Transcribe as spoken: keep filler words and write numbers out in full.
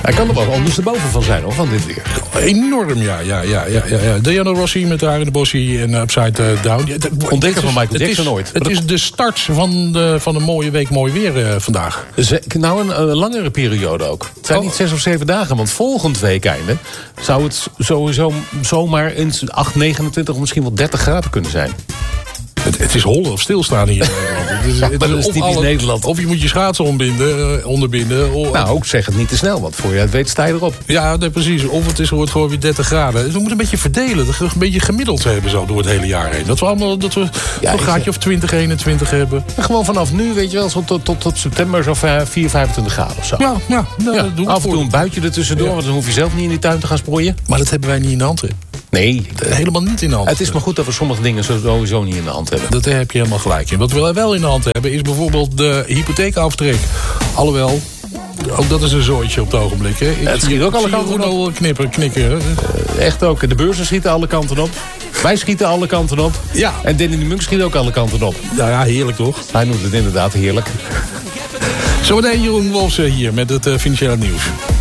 Hij kan er wel ondersteboven van zijn, hoor, van dit weer. Enorm, ja. ja, ja, ja, ja. Diana Rossi met haar in de bossie en Upside Down. Ja, dat, Ontdekker van Michael Jackson is, ooit. Het is de start van, de, van een mooie week, mooi weer uh, vandaag. Ze, nou, een, een langere periode ook. Het zijn oh. niet zes of zeven dagen, want volgend weekeinde zou het sowieso zomaar eens acht, negenentwintig of misschien wel dertig graden kunnen zijn. Het, het is hollen of stilstaan hier in Nederland. Het is, het maar dat is of typisch alle, Nederland. Of je moet je schaatsen onderbinden. onderbinden of, nou, ook zeg het niet te snel, want voor je het weet sta je erop. Ja, nee, precies. Of het is wordt gewoon weer dertig graden. Dus we moeten een beetje verdelen. Een beetje gemiddeld hebben zo door het hele jaar heen. Dat we allemaal dat we ja, een gaatje of twintig, eenentwintig hebben. En gewoon vanaf nu, weet je wel, tot, tot, tot september zo vier, vijfentwintig graden of zo. Ja, ja, nou, ja. Dat doen we af en toe een buitje ertussendoor, ja. Want dan hoef je zelf niet in die tuin te gaan sproeien. Maar dat hebben wij niet in de hand, hè? Nee. Helemaal niet in de hand. Het is maar goed dat we sommige dingen sowieso niet in de hand hebben. Dat heb je helemaal gelijk in. Wat we wel in de hand hebben is bijvoorbeeld de hypotheekaftrek. Alhoewel, ook dat is een zooitje op het ogenblik. Hè. Ik ja, het schiet ook alle kanten op. Knippen, knikken. Uh, echt ook. De beurzen schieten alle kanten op. Wij schieten alle kanten op. Ja. En Danny de Munk schiet ook alle kanten op. Nou ja, heerlijk toch? Hij noemt het inderdaad heerlijk. Zometeen Jeroen Wolfsen hier met het uh, financiële nieuws.